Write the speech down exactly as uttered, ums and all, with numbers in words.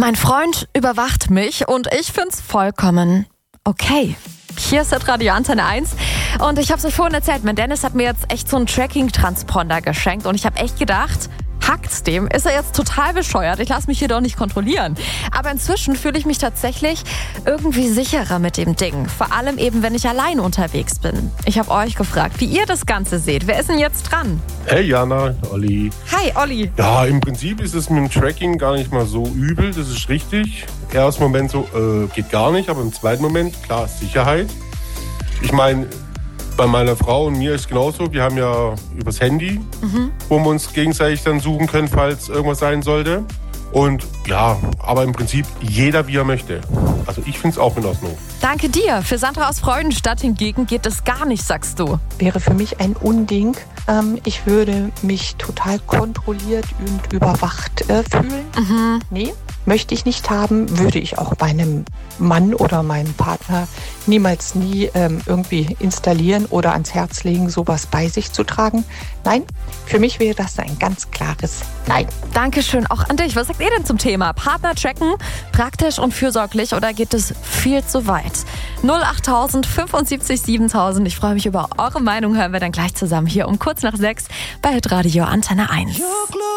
Mein Freund überwacht mich und ich find's vollkommen okay. Hier ist das Radio Antenne eins und ich habe es euch vorhin erzählt, mein Dennis hat mir jetzt echt so einen Tracking-Transponder geschenkt und ich habe echt gedacht, hackt's dem? Ist er jetzt total bescheuert? Ich lasse mich hier doch nicht kontrollieren. Aber inzwischen fühle ich mich tatsächlich irgendwie sicherer mit dem Ding. Vor allem eben, wenn ich allein unterwegs bin. Ich habe euch gefragt, wie ihr das Ganze seht. Wer ist denn jetzt dran? Hey Jana, Olli. Hi Olli. Ja, im Prinzip ist es mit dem Tracking gar nicht mal so übel, das ist richtig. Im ersten Moment so, äh, geht gar nicht, aber im zweiten Moment, klar, Sicherheit. Ich meine, bei meiner Frau und mir ist es genauso. Wir haben ja übers Handy, mhm. wo wir uns gegenseitig dann suchen können, falls irgendwas sein sollte. Und ja, aber im Prinzip jeder, wie er möchte. Also ich finde es auch in Ordnung. Danke dir. Für Sandra aus Freudenstadt hingegen geht es gar nicht, sagst du. Wäre für mich ein Unding. Ähm, ich würde mich total kontrolliert und überwacht äh, fühlen. Mhm. Nee, möchte ich nicht haben. Würde ich auch meinem Mann oder meinem Partner niemals nie ähm, irgendwie installieren oder ans Herz legen, sowas bei sich zu tragen. Nein, für mich wäre das ein ganz klares Nein. Dankeschön auch an dich. Was sagt ihr denn zum Thema Partner tracken? Praktisch und fürsorglich oder geht es viel zu weit? null achttausend fünfundsiebzig siebentausend. Ich freue mich über eure Meinung. Hören wir dann gleich zusammen hier um kurz nach sechs bei Hitradio Antenne eins.